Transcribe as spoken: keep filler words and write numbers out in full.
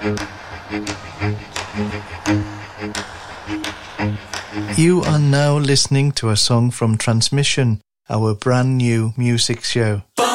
You are now listening to a song from Transmission, our brand new music show.